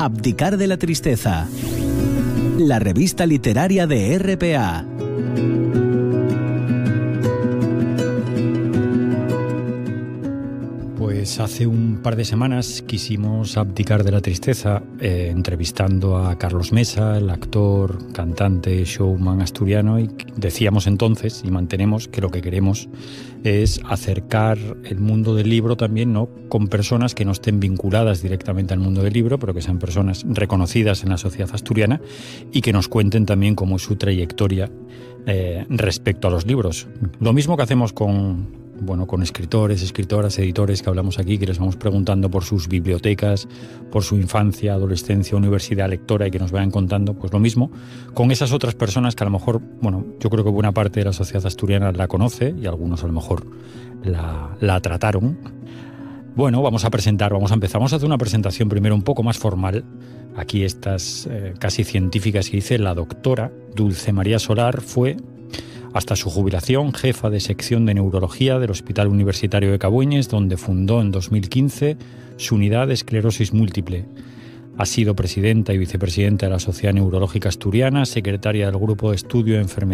Abdicar de la tristeza. La revista literaria de RPA. Pues hace un par de semanas quisimos abdicar de la tristeza entrevistando a Carlos Mesa, el actor, cantante, showman asturiano, y decíamos entonces y mantenemos que lo que queremos es acercar el mundo del libro también, ¿no?, con personas que no estén vinculadas directamente al mundo del libro, pero que sean personas reconocidas en la sociedad asturiana y que nos cuenten también cómo es su trayectoria respecto a los libros. Lo mismo que hacemos con escritores, escritoras, editores que hablamos aquí, que les vamos preguntando por sus bibliotecas, por su infancia, adolescencia, universidad lectora, y que nos vayan contando, pues lo mismo con esas otras personas que a lo mejor, yo creo que buena parte de la sociedad asturiana la conoce y algunos a lo mejor la trataron. Vamos a empezar, vamos a hacer una presentación primero un poco más formal. Aquí estas casi científicas que dice: la doctora Dulce María Solar fue, hasta su jubilación, jefa de sección de neurología del Hospital Universitario de Cabueñes, donde fundó en 2015 su unidad de esclerosis múltiple. Ha sido presidenta y vicepresidenta de la Sociedad Neurológica Asturiana, secretaria del Grupo de Estudio de Enfermedades